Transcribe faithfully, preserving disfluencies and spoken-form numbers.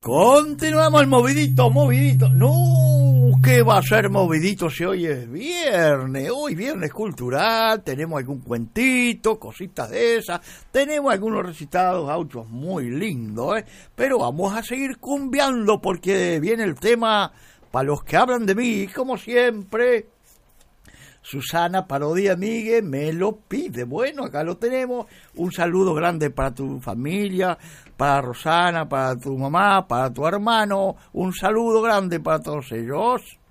Continuamos el movidito, movidito. No, ¿qué va a ser movidito si hoy es viernes? Hoy viernes cultural, tenemos algún cuentito, cositas de esas, tenemos algunos recitados, autos muy lindos, ¿eh? Pero vamos a seguir cumbiando porque viene el tema para los que hablan de mí, como siempre. Susana Parodia Miguel me lo pide. Bueno, acá lo tenemos. Un saludo grande para tu familia, para Rosana, para tu mamá, para tu hermano. Un saludo grande para todos ellos.